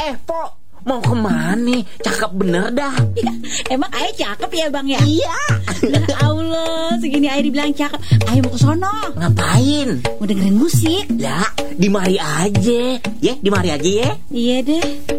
Po, mau kemana? Cakep bener dah. Ya, emang Ayah cakep ya Bang ya? Iya. Ya Allah, segini Ayah dibilang cakep. Ayah mau ke sono. Ngapain? Mau dengerin musik. Ya, di mari aja. Ya, di mari aja ya. Iya deh.